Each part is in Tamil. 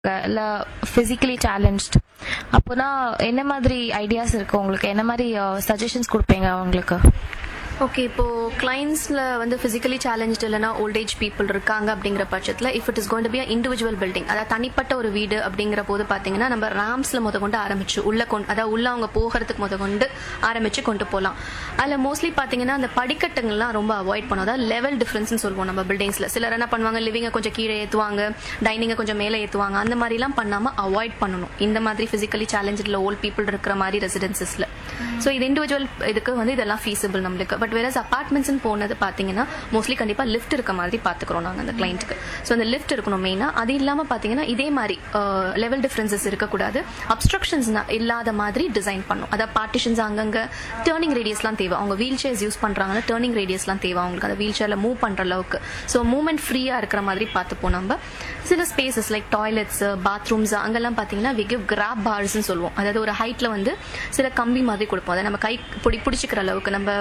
இல்ல பிசிக்கலி சேலஞ்ச்ட், அப்போனா என்ன மாதிரி ஐடியாஸ் இருக்கு உங்களுக்கு? என்ன மாதிரி சஜஷன்ஸ் கொடுப்பீங்க அவங்களுக்கு? ஓகே, இப்போ கிளைண்ட்ஸ்ல வந்து பிசிக்கலி சேலஞ்ச் இல்லைனா ஓல்டேஜ் பீப்புள் இருக்காங்க அப்படிங்கிற பட்சத்தில் if it is going to be individual building, அதாவது தனிப்பட்ட ஒரு வீடு அப்படிங்கிற போது பார்த்தீங்கன்னா நம்ம ராம்ஸ்ல கொண்டு ஆரம்பிச்சு அதாவது உள்ள அவங்க போகிறதுக்கு கொண்டு ஆரம்பிச்சு கொண்டு போகலாம். அதில் மோஸ்ட்லி பார்த்தீங்கன்னா அந்த படிக்கட்டுங்கள்லாம் ரொம்ப அவாய்ட் பண்ணும். அதாவது லெவல் டிஃபரன்ஸ்னு சொல்லுவோம் நம்ம பில்டிங்ஸ்ல. சிலர் என்ன பண்ணுவாங்க, லிவிங்கை கொஞ்சம் கீழே ஏற்றுவாங்க, டைனிங்கை கொஞ்சம் மேலே ஏற்றுவாங்க. அந்த மாதிரிலாம் பண்ணாமல் அவாய்ட் பண்ணணும் இந்த மாதிரி பிசிக்கலி சேலஞ்சில் ஓல்ட் பீப்புள் இருக்கிற மாதிரி ரெசிடென்சஸ்ல. ஸோ இது இண்டிவிஜுவல் இதுக்கு வந்து இதெல்லாம் ஃபீஸிபிள் நம்மளுக்கு. பட் வேற அபார்ட்மெண்ட்ஸ் போனது பாத்தீங்கன்னா மோஸ்ட்லி கண்டிப்பா லிஃப்ட் இருக்க மாதிரி பாத்துக்கிறோம் நாங்க அந்த கிளைண்ட்டுக்கு. ஸோ அந்த லிஃப்ட் இருக்கணும் மெயினா. அது இல்லாம பாத்தீங்கன்னா இதே மாதிரி லெவல் டிஃபரன்சஸ் இருக்கக்கூடாது, அப்ஸ்ட்ரக்ஷன்ஸ் இல்லாத மாதிரி டிசைன் பண்ணும். அதாவது பார்ட்டிஷன்ஸ் அங்கங்க டேர்னிங் ரேடியஸ்லாம் தேவை. அவங்க வீல் சேர்ஸ் யூஸ் பண்றாங்கன்னா டேர்னிங் ரேடியஸ்லாம் தேவை அவங்களுக்கு, அந்த வீல் சேர்ல மூவ் பண்ற அளவுக்கு. ஸோ மூவ்மெண்ட் ஃப்ரீயா இருக்கிற மாதிரி பார்த்துப்போம் நம்ம. சில ஸ்பேசஸ் லைக் டாய்லெட்ஸ், பாத்ரூம்ஸ் அங்கெல்லாம் பாத்தீங்கன்னா வி கிவ் கிராப் பார்ஸ் சொல்லுவோம். அதாவது ஒரு ஹைட்ல வந்து சில கம்பி மாதிரி கொடுப்போம். அதை நம்ம கை பிடிச்சிக்கிற அளவுக்கு நம்ம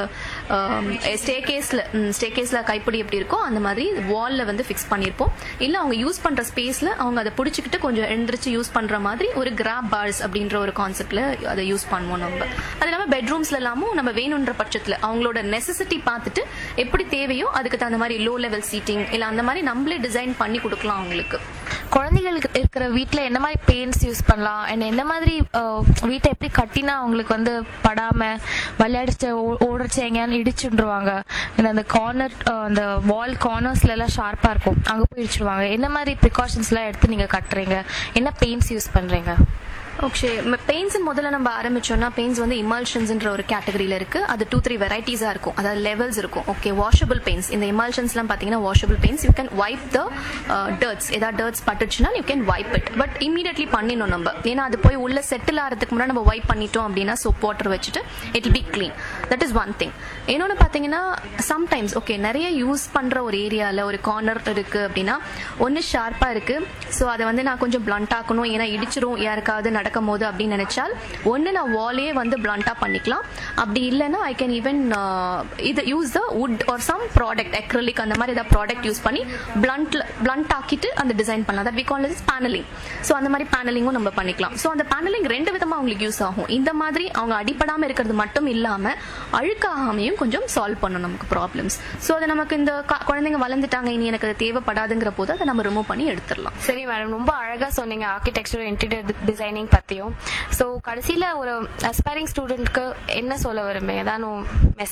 ஸ்டேகேஸ்ல கைப்பிடி எப்படி இருக்கோ அந்த மாதிரி வால்ல வந்து ஃபிக்ஸ் பண்ணிருப்போம். இல்ல அவங்க யூஸ் பண்ற ஸ்பேஸ்ல அவங்க அதை பிடிச்சிக்கிட்டு கொஞ்சம் எழுந்திரிச்சு யூஸ் பண்ற மாதிரி ஒரு கிராப் பார்ஸ் அப்படின்ற ஒரு கான்செப்ட்ல அதை யூஸ் பண்ணுவோம் நம்ம. அது இல்லாம பெட்ரூம்ஸ்ல எல்லாமும் நம்ம வேணுன்ற பட்சத்துல அவங்களோட நெசசிட்டி பார்த்துட்டு எப்படி தேவையோ அதுக்கு தகுந்த மாதிரி லோ லெவல் சீட்டிங் இல்ல அந்த மாதிரி நம்மளே டிசைன் பண்ணி கொடுக்கலாம் அவங்களுக்கு. குழந்தைகளுக்கு இருக்கிற வீட்டுல என்ன மாதிரி பெயிண்ட்ஸ் யூஸ் பண்ணலாம், என்ன மாதிரி வீட்டை எப்படி கட்டினா அவங்களுக்கு வந்து படாம விளையாடிச்சு ஓடுறச்சு எங்கேயானு இடிச்சுருவாங்க, அந்த கார்னர் அந்த வால் கார்னர்ஸ்ல எல்லாம் ஷார்ப்பா இருக்கும், அங்க போய் இடிச்சிருவாங்க. என்ன மாதிரி ப்ரிகாஷன்ஸ் எல்லாம் எடுத்து நீங்க கட்டுறீங்க? என்ன பெயிண்ட்ஸ் யூஸ் பண்றீங்க? ஓகே, பெயிண்ட்ஸ் முதல்ல நம்ம ஆரம்பிச்சோம்னா பெயிண்ட்ஸ் வந்து இமல்ஷன்ஸ்ன்ற ஒரு கேட்டகரியில இருக்கு. அது 2-3 வெரைட்டிஸா இருக்கும், அதாவது லெவல்ஸ் இருக்கும். Okay, washable paints. இந்த இமல்ஷன்ஸ்லாம் பாத்தீங்கன்னா washable paints. You can vibe the dirts. ஏதாவது டர்ட்ஸ் பட்டுச்சுன்னா you can vibe it. But immediately பண்ணிடணும் நம்ம, ஏன்னா அது போய் உள்ள செட்டில் ஆகிறதுக்கு முன்னாடி நம்ம வைப் பண்ணிட்டோம் அப்படின்னா சோப் வாட்டர் வச்சுட்டு it will be clean. That is one thing. இன்னொன்னு பாத்தீங்கன்னா சம்டைம்ஸ் ஓகே நிறைய யூஸ் பண்ற ஒரு ஏரியால ஒரு கார்னர் இருக்கு அப்படின்னா ஒன்னு ஷார்ப்பா இருக்கு, ஸோ அதை வந்து நான் கொஞ்சம் பிளண்ட் ஆக்கணும், ஏன்னா இடிச்சிரும் யாருக்காவது நடக்கும் போது அப்படின்னு நினைச்சால் ஒன்னு நான் வாலே வந்து பிளண்டா பண்ணிக்கலாம். அப்படி இல்லைன்னா ஐ கேன் ஈவன் இது use the would R some product acrylic அந்த மாதிரி ஏதாவது ப்ராடக்ட் யூஸ் பண்ணி பிளண்ட் ஆக்கிட்டு அந்த டிசைன் பண்ணலாம். That we call it panelling. So அந்த மாதிரி பேனலிங்கும் நம்ம பண்ணிக்கலாம். ஸோ அந்த பேனலிங் ரெண்டு விதமா அவங்களுக்கு யூஸ் ஆகும். இந்த மாதிரி அவங்க அடிப்படாம இருக்கிறது மட்டும் இல்லாம அழுக்காகாமையும் கொஞ்சம் சால்வ் பண்ணும் நமக்கு ப்ராப்ளம்ஸ். ஸோ அதை நமக்கு இந்த குழந்தைங்க வளர்ந்துட்டாங்க இனி எனக்கு அது தேவைப்படாதுங்கிற போது அதை நம்ம ரிமூவ் பண்ணி எடுத்துடலாம். சரி மேடம், ரொம்ப அழகா சொன்னீங்க ஆர்கிடெக்சர் இன்டீரியர் டிசைனிங் பத்தியும். ஸோ கடைசியில ஒரு அஸ்பைரிங் ஸ்டூடெண்ட்க்கு என்ன சொல்ல விரும்புங்க? ஏதானும்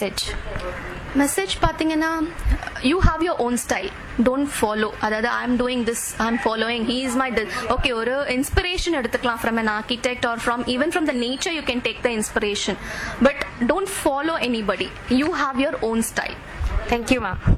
மெசேஜ் பாத்தீங்கன்னா you have your own style, don't follow. அதாவது I am doing this, I am following, he is my okay. ஒரு இன்ஸ்பிரேஷன் எடுத்துக்கலாம் from an architect or from even from the nature you can take the inspiration, but don't follow anybody. You have your own style. Thank you ma'am.